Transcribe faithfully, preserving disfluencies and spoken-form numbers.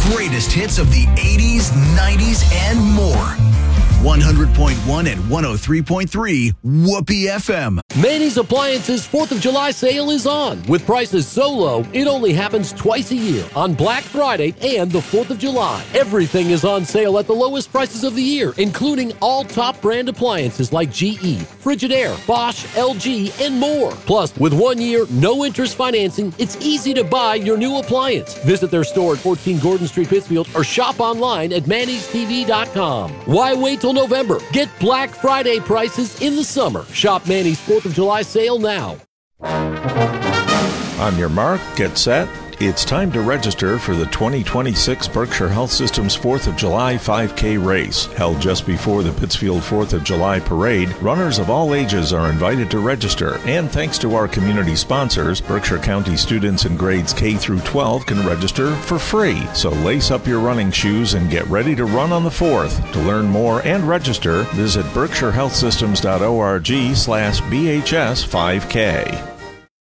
greatest hits of the eighties, nineties, and more. one hundred point one and one oh three point three Whoopee F M. Manny's Appliances fourth of July sale is on. With prices so low, it only happens twice a year, on Black Friday and the fourth of July. Everything is on sale at the lowest prices of the year, including all top brand appliances like G E, Frigidaire, Bosch, L G, and more. Plus, with one year, no interest financing, it's easy to buy your new appliance. Visit their store at fourteen Gordon Street, Pittsfield, or shop online at mannys t v dot com. Why wait till November? Get Black Friday prices in the summer. Shop Manny's fourth of July sale now. On your mark, get set. It's time to register for the twenty twenty-six Berkshire Health System's fourth of July five K race. Held just before the Pittsfield fourth of July parade, runners of all ages are invited to register. And thanks to our community sponsors, Berkshire County students in grades K through twelve can register for free. So lace up your running shoes and get ready to run on the fourth. To learn more and register, visit berkshire health systems dot org slash B H S five K.